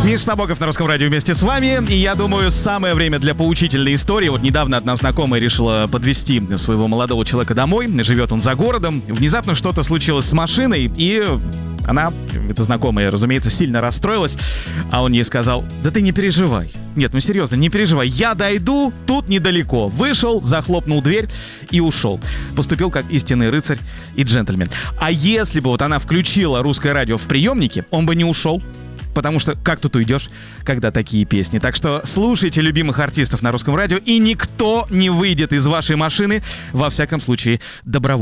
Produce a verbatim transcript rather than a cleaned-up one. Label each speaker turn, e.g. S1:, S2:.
S1: Миша Набоков на Русском радио вместе с вами. И я думаю, самое время для поучительной истории. Вот недавно одна знакомая решила подвезти своего молодого человека домой. Живет он за городом. Внезапно что-то случилось с машиной, и она, эта знакомая, разумеется, сильно расстроилась. А он ей сказал: да ты не переживай. Нет, ну серьезно, не переживай. Я дойду, тут недалеко. Вышел, захлопнул дверь и ушел. Поступил как истинный рыцарь и джентльмен. А если бы вот она включила русское радио в приемнике, он бы не ушел. Потому что как тут уйдешь, когда такие песни? Так что слушайте любимых артистов на Русском радио, и никто не выйдет из вашей машины, во всяком случае, добровольно.